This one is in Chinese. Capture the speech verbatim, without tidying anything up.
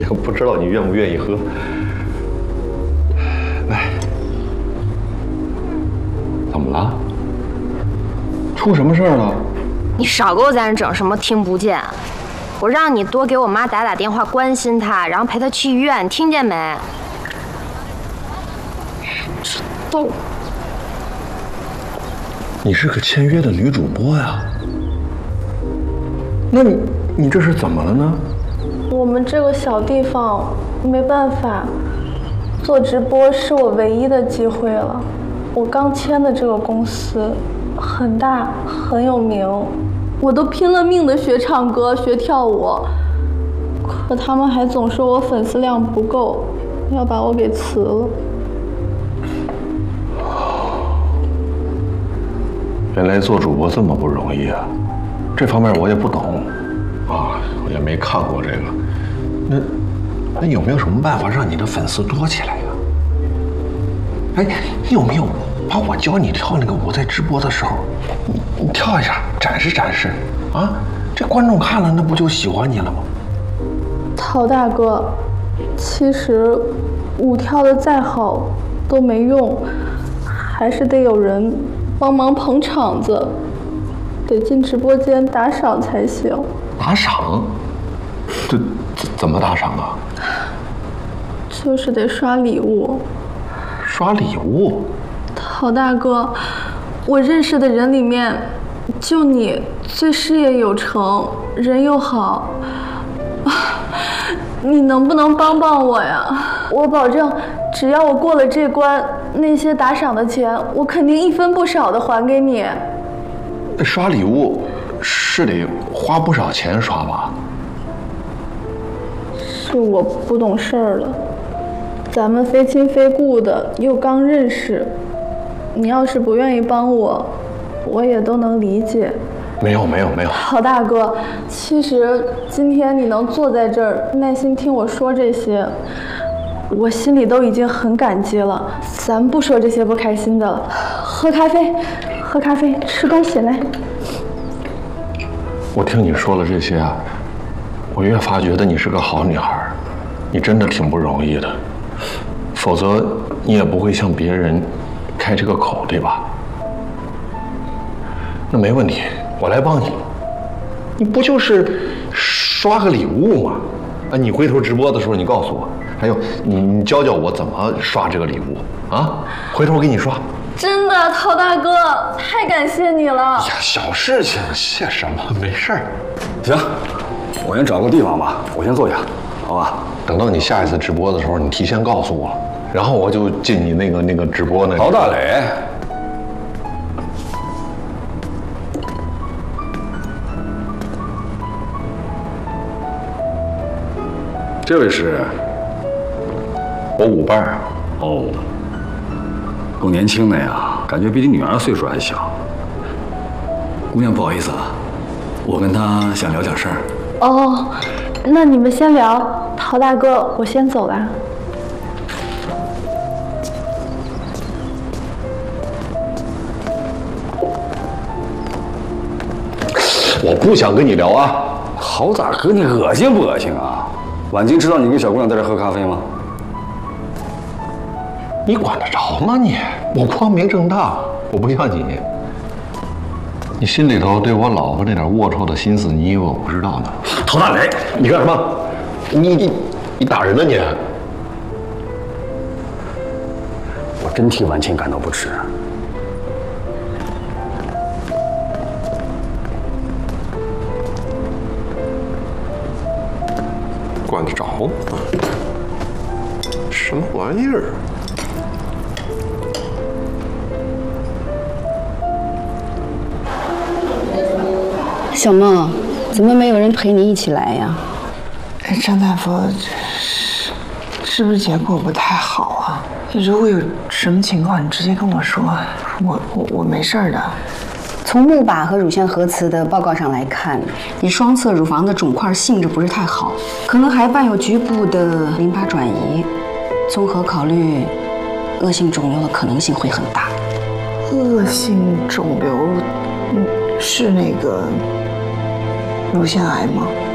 也不知道你愿不愿意喝。来，怎么了？出什么事儿了？ 你少给我在那整什么听不见！我让你多给我妈打打电话，关心她，然后陪她去医院，听见没？知道。 你是个签约的女主播呀？那你你这是怎么了呢？ 我们这个小地方没办法，做直播是我唯一的机会了。我刚签的这个公司很大很有名，我都拼了命的学唱歌学跳舞，可他们还总说我粉丝量不够，要把我给辞了。 原来做主播这么不容易啊！这方面我也不懂，啊，我也没看过这个。那那有没有什么办法让你的粉丝多起来呀？哎，你有没有把我教你跳那个舞在直播的时候，你你跳一下，展示展示啊？这观众看了，那不就喜欢你了吗？ 陶大哥，其实舞跳的再好都没用，还是得有人帮忙捧场子，得进直播间打赏才行。 打赏？这怎么打赏啊？ 就是得刷礼物。 刷礼物？ 陶大哥，我认识的人里面，就你最事业有成，人又好，你能不能帮帮我呀？我保证，只要我过了这关，那些打赏的钱，我肯定一分不少的还给你。 刷礼物是得花不少钱刷吧？ 是我不懂事儿了，咱们非亲非故的，又刚认识，你要是不愿意帮我，我也都能理解。 没有没有没有， 陶大哥，其实今天你能坐在这儿，耐心听我说这些，我心里都已经很感激了。咱不说这些不开心的了，喝咖啡，喝咖啡，吃东西来。 我听你说了这些啊，我越发觉得你是个好女孩，你真的挺不容易的，否则你也不会向别人开这个口，对吧？那没问题，我来帮你。你不就是刷个礼物吗？啊，你回头直播的时候你告诉我，还有你你教教我怎么刷这个礼物啊？回头我给你刷。 真的，陶大哥，太感谢你了。 哎呀，小事情，谢什么？没事儿。 行，我先找个地方吧，我先坐下，好吧？ 等到你下一次直播的时候，你提前告诉我，然后我就进你那个那个直播那。 陶大磊，这位是？ 我舞伴儿。 哦，够年轻的呀，感觉比你女儿岁数还小。姑娘，不好意思啊，我跟她想聊点事儿。 哦，那你们先聊，陶大哥，我先走了。 我不想跟你聊啊。 陶大哥，你恶心不恶心啊？婉晶知道你跟小姑娘在这喝咖啡吗？ 你管得着吗你？我光明正大，我不像你。你心里头对我老婆那点龌龊的心思，你以为我不知道呢？ 陶大磊， 你干什么？你你你打人呢你？ 我真替婉清感到不耻。 管得着？什么玩意儿？ 小梦，怎么没有人陪你一起来呀？ 张大夫，是是不是结果不太好啊？如果有什么情况，你直接跟我说，我我我没事的。 从钼靶和乳腺核磁的报告上来看，你双侧乳房的肿块性质不是太好，可能还伴有局部的淋巴转移。综合考虑，恶性肿瘤的可能性会很大。 恶性肿瘤，嗯，是那个乳腺癌吗？